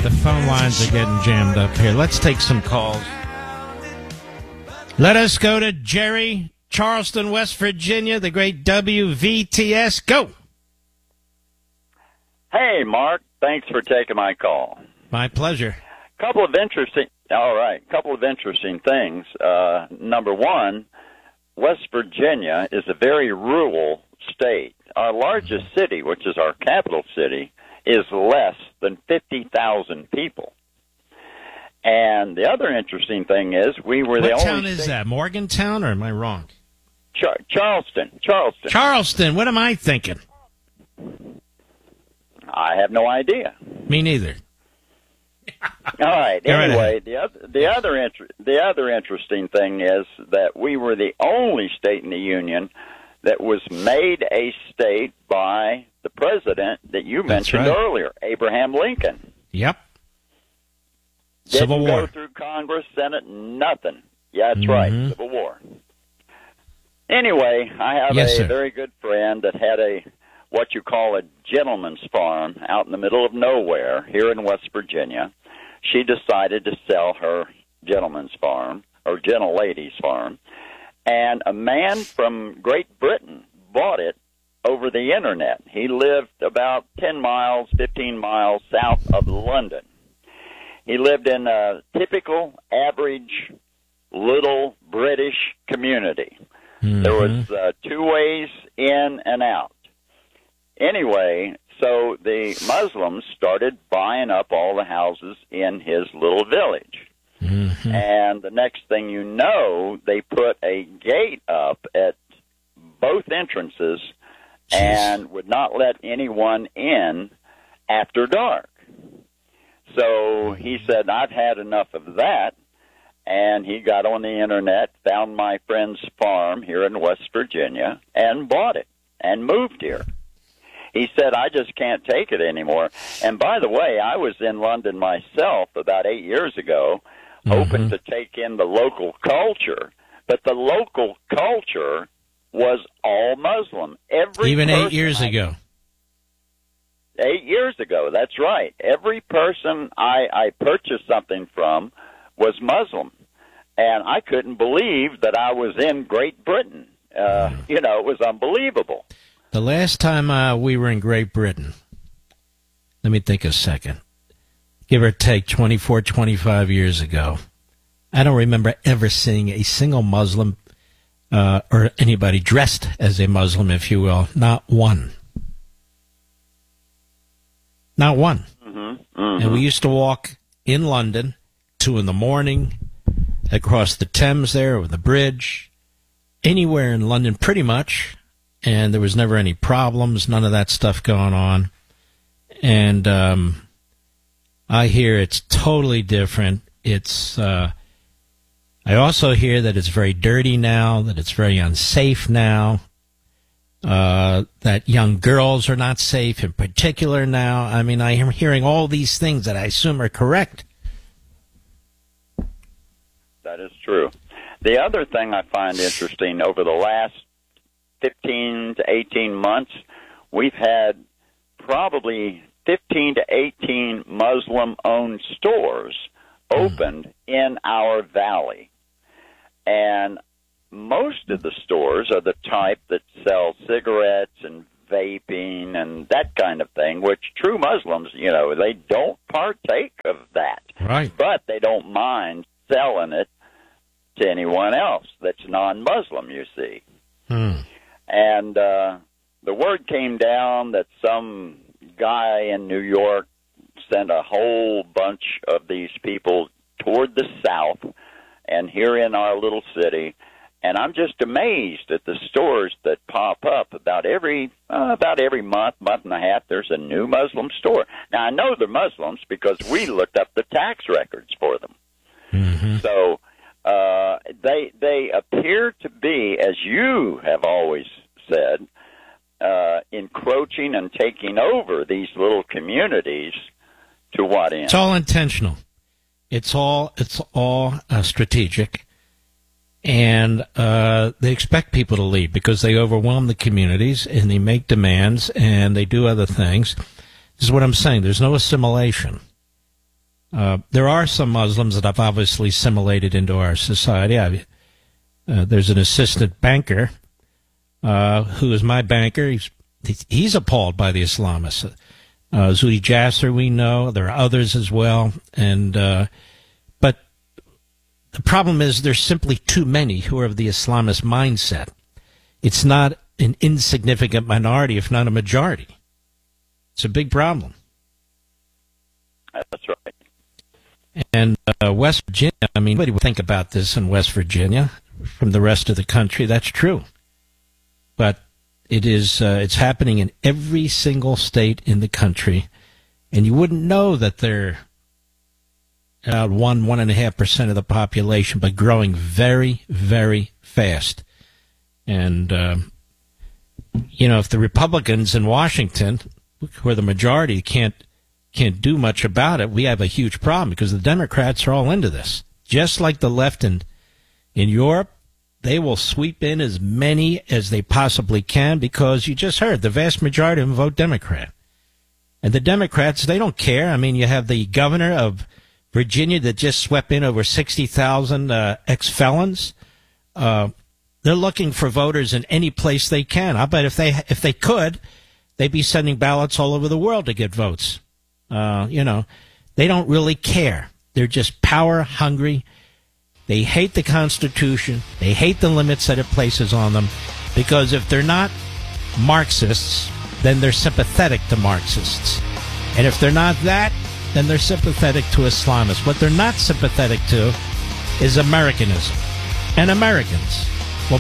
The phone lines are getting jammed up here. Let's take some calls. Let us go to Jerry, Charleston, West Virginia, the great WVTS. Go. Hey, Mark. Thanks for taking my call. My pleasure. Couple of interesting things. Number one, West Virginia is a very rural state. Our largest city, which is our capital city, is less than 50,000 people. And the other interesting thing is we were the only... What town is that? Morgantown, or am I wrong? Charleston. Charleston. What am I thinking? I have no idea. Me neither. All right. Anyway, the other interesting thing is that we were the only state in the union that was made a state by the president that you mentioned earlier, Abraham Lincoln. Yep. Didn't Civil go War. through Congress, Senate, nothing. Yeah, that's right, Civil War. Anyway, I have a very good friend that had what you call a gentleman's farm out in the middle of nowhere here in West Virginia. She decided to sell her gentleman's farm, or gentle lady's farm, and a man from Great Britain bought it over the Internet. He lived about 10 miles, 15 miles south of London. He lived in a typical, average, little British community. There was 2 ways in and out. Anyway, so the Muslims started buying up all the houses in his little village. And the next thing you know, they put a gate up at both entrances and would not let anyone in after dark. So he said, I've had enough of that. And he got on the Internet, found my friend's farm here in West Virginia, and bought it and moved here. He said, I just can't take it anymore. And by the way, I was in London myself about 8 years ago, hoping to take in the local culture. But the local culture was all Muslim. Even 8 years ago. 8 years ago, that's right. Every person I purchased something from was Muslim. And I couldn't believe that I was in Great Britain. It was unbelievable. The last time we were in Great Britain, let me think a second, give or take 24, 25 years ago, I don't remember ever seeing a single Muslim or anybody dressed as a Muslim, if you will. Not one. Not one. And we used to walk in London, 2 in the morning, across the Thames there, or the bridge, anywhere in London pretty much, and there was never any problems, none of that stuff going on. And I hear it's totally different. It's I also hear that it's very dirty now, that it's very unsafe now, that young girls are not safe in particular now. I mean, I am hearing all these things that I assume are correct. That is true. The other thing I find interesting, over the last 15 to 18 months, we've had probably 15 to 18 Muslim-owned stores opened in our valley. And most of the stores are the type that sell cigarettes and vaping and that kind of thing, which true Muslims, they don't partake of that. Right. But they don't mind selling it to anyone else that's non-Muslim, you see. And the word came down that some guy in New York sent a whole bunch of these people toward the south and here in our little city. And I'm just amazed at the stores that pop up about every month, month and a half. There's a new Muslim store. Now, I know they're Muslims because we looked up the tax records for them. So they appear to be, as you have always said, encroaching and taking over these little communities. To what end? It's all intentional. It's all strategic, and they expect people to leave because they overwhelm the communities and they make demands and they do other things. This is what I'm saying. There's no assimilation. There are some Muslims that have obviously assimilated into our society. There's an assistant banker who is my banker. He's appalled by the Islamists. Zuhdi Jasser, we know. There are others as well. But the problem is there's simply too many who are of the Islamist mindset. It's not an insignificant minority, if not a majority. It's a big problem. That's right. And West Virginia, I mean, nobody would think about this in West Virginia from the rest of the country. That's true. But it's happening in every single state in the country. And you wouldn't know that they're about 1.5% of the population, but growing very, very fast. And, if the Republicans in Washington, who are the majority, can't do much about it, we have a huge problem because the Democrats are all into this. Just like the left in Europe, they will sweep in as many as they possibly can because you just heard the vast majority of them vote Democrat. And the Democrats, they don't care. I mean, you have the governor of Virginia that just swept in over 60,000 ex-felons. They're looking for voters in any place they can. I bet if they could, they'd be sending ballots all over the world to get votes. They don't really care. They're just power hungry. They hate the Constitution. They hate the limits that it places on them. Because if they're not Marxists, then they're sympathetic to Marxists. And if they're not that, then they're sympathetic to Islamists. What they're not sympathetic to is Americanism and Americans.